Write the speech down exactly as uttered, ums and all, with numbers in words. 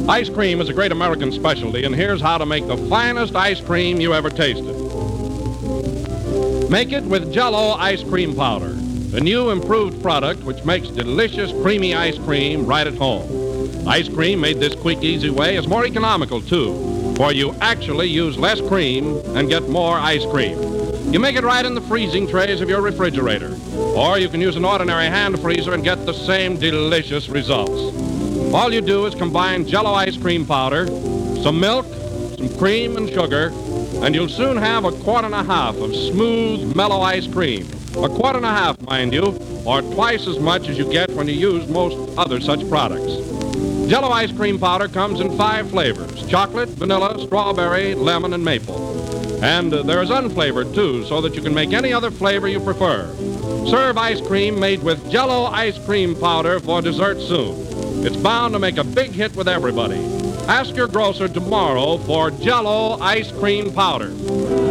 Ice cream is a great American specialty, and here's how to make the finest ice cream you ever tasted. Make it with Jell-O ice cream powder, the new improved product which makes delicious, creamy ice cream right at home. Ice cream made this quick, easy way is more economical, too, for you actually use less cream and get more ice cream. You make it right in the freezing trays of your refrigerator, or you can use an ordinary hand freezer and get the same delicious results. All you do is combine Jell-O ice cream powder, some milk, some cream and sugar, and you'll soon have a quart and a half of smooth, mellow ice cream. A quart and a half, mind you, or twice as much as you get when you use most other such products. Jell-O ice cream powder comes in five flavors: chocolate, vanilla, strawberry, lemon, and maple. And uh, there is unflavored, too, so that you can make any other flavor you prefer. Serve ice cream made with Jell-O ice cream powder for dessert soon. It's bound to make a big hit with everybody. Ask your grocer tomorrow for Jell-O ice cream powder.